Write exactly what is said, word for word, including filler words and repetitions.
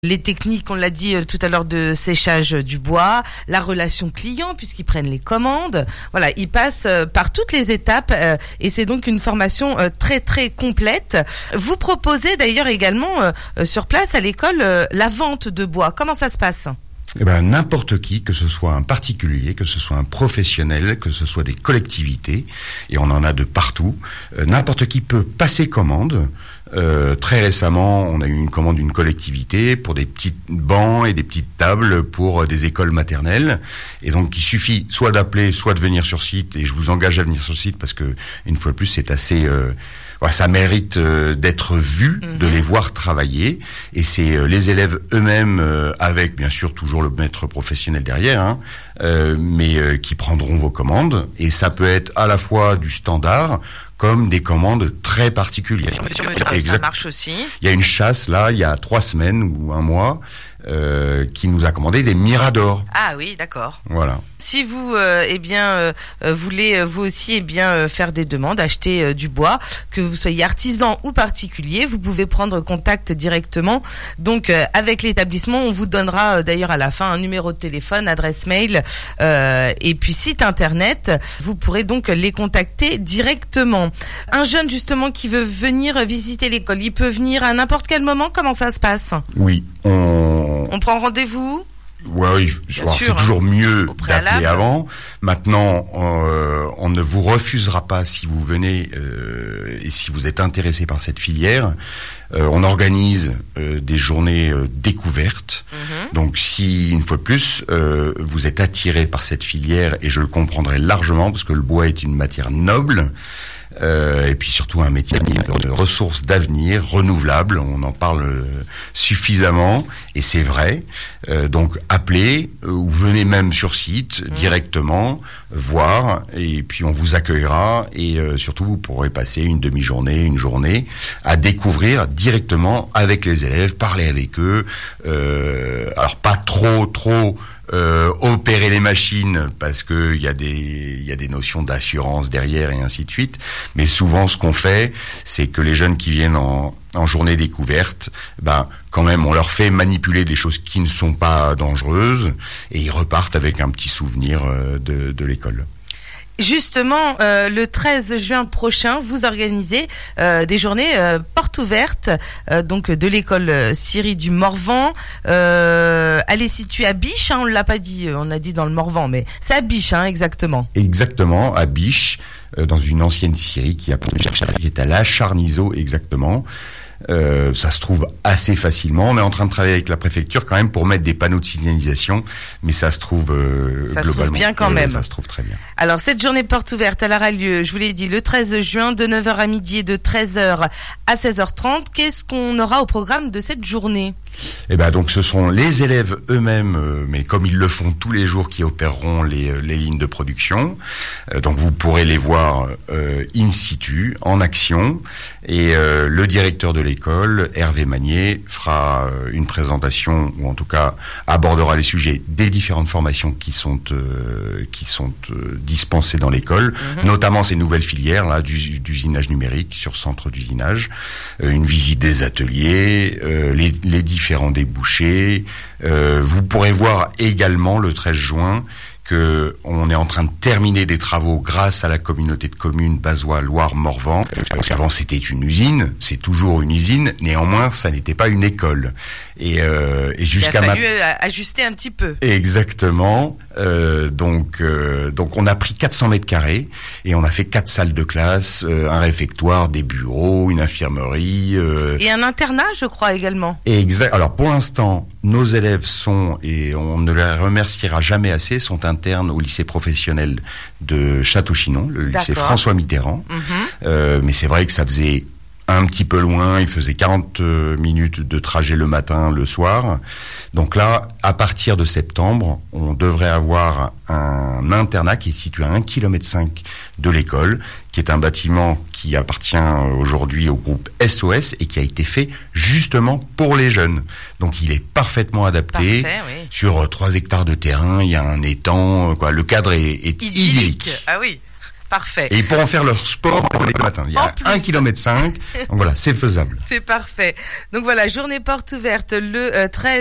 Les techniques, on l'a dit tout à l'heure, de séchage du bois, la relation client puisqu'ils prennent les commandes. Voilà, ils passent par toutes les étapes euh, et c'est donc une formation euh, très très complète. Vous proposez d'ailleurs également euh, sur place à l'école euh, la vente de bois. Comment ça se passe ? Eh ben, n'importe qui, que ce soit un particulier, que ce soit un professionnel, que ce soit des collectivités, et on en a de partout, euh, n'importe qui peut passer commande. Euh, très récemment, on a eu une commande d'une collectivité pour des petits bancs et des petites tables pour des écoles maternelles. Et donc, il suffit soit d'appeler, soit de venir sur site. Et je vous engage à venir sur site parce que, une fois de plus, c'est assez... Euh, ouais, ça mérite euh, d'être vu, mmh. de les voir travailler. Et c'est euh, les élèves eux-mêmes, euh, avec bien sûr toujours le maître professionnel derrière, hein, euh, mais euh, qui prendront vos commandes. Et ça peut être à la fois du standard, comme des commandes très particulières. Ça marche aussi. Il y a une chasse, là, il y a trois semaines ou un mois, euh, qui nous a commandé des miradors. Ah oui, d'accord. Voilà. Si vous, euh, eh bien, euh, voulez vous aussi, eh bien, euh, faire des demandes, acheter euh, du bois, que vous soyez artisan ou particulier, vous pouvez prendre contact directement. Donc, euh, avec l'établissement, on vous donnera euh, d'ailleurs à la fin un numéro de téléphone, adresse mail euh, et puis site internet. Vous pourrez donc les contacter directement. Un jeune justement qui veut venir visiter l'école, il peut venir à n'importe quel moment. Comment ça se passe ? Oui, on... On prend rendez-vous ? Ouais, alors c'est toujours mieux d'appeler avant. Maintenant, euh, on ne vous refusera pas si vous venez euh, et si vous êtes intéressé par cette filière. Euh, on organise euh, des journées euh, découvertes. Mmh. Donc, si une fois de plus euh, vous êtes attiré par cette filière, et je le comprendrai largement parce que le bois est une matière noble. Euh, et puis surtout un métier de ressources d'avenir renouvelables, on en parle euh, suffisamment et c'est vrai. Euh, donc appelez euh, ou venez même sur site mmh. directement voir et puis on vous accueillera et euh, surtout vous pourrez passer une demi-journée, une journée à découvrir directement avec les élèves, parler avec eux. Euh, alors pas trop trop Euh, opérer les machines parce que il y a des il y a des notions d'assurance derrière et ainsi de suite, mais souvent ce qu'on fait c'est que les jeunes qui viennent en en journée découverte, ben quand même on leur fait manipuler des choses qui ne sont pas dangereuses et ils repartent avec un petit souvenir euh, de de l'école. Justement, euh, le treize juin prochain, vous organisez euh, des journées euh, portes ouvertes euh, donc de l'école Syrie du Morvan. Euh, elle est située à Biche, hein, on l'a pas dit, on a dit dans le Morvan, mais c'est à Biche, hein, exactement. Exactement, à Biche, euh, dans une ancienne scierie qui, a, qui est à La Charnizeau, exactement. Euh, ça se trouve assez facilement. On est en train de travailler avec la préfecture quand même pour mettre des panneaux de signalisation, mais ça se trouve euh, ça globalement. Ça se trouve bien quand euh, même. Ça se trouve très bien. Alors cette journée porte ouverte, elle aura lieu, je vous l'ai dit, le treize juin de neuf heures à midi et de treize heures à seize heures trente. Qu'est-ce qu'on aura au programme de cette journée ? Eh ben donc ce sont les élèves eux-mêmes, euh, mais comme ils le font tous les jours, qui opéreront les les lignes de production. Euh, donc vous pourrez les voir euh, in situ, en action, et euh, le directeur de l'école, Hervé Magnier, fera euh, une présentation, ou en tout cas abordera les sujets des différentes formations qui sont euh, qui sont euh, dispensées dans l'école, mmh. notamment ces nouvelles filières là du, d'usinage numérique sur centre d'usinage, euh, une visite des ateliers, euh, les les différents débouchés. Euh, vous pourrez voir également le treize juin que on est en train de terminer des travaux grâce à la communauté de communes Bazois-Loire-Morvan. Parce qu'avant c'était une usine, c'est toujours une usine, néanmoins ça n'était pas une école. Et, euh, et jusqu'à il a fallu ma... ajuster un petit peu. Exactement. Euh, donc, euh, donc on a pris quatre cents mètres carrés et on a fait quatre salles de classe, euh, un réfectoire, des bureaux, une infirmerie. Euh... Et un internat, je crois également. Exact. Alors pour l'instant, nos élèves sont, et on ne les remerciera jamais assez, sont internes au lycée professionnel de Château-Chinon, le D'accord. lycée François Mitterrand. Mmh. Euh, mais c'est vrai que ça faisait un petit peu loin, il faisait quarante minutes de trajet le matin, le soir. Donc là, à partir de septembre, on devrait avoir un internat qui est situé à un kilomètre cinq de l'école, qui est un bâtiment qui appartient aujourd'hui au groupe S O S et qui a été fait justement pour les jeunes. Donc il est parfaitement adapté. Parfait, oui. Sur trois hectares de terrain, il y a un étang, quoi. Le cadre est, est idyllique. Ah oui. Parfait. Et ils pourront faire leur sport le matin. Il y a un kilomètre cinq. Donc voilà, c'est faisable. C'est parfait. Donc voilà, journée porte ouverte le euh, treize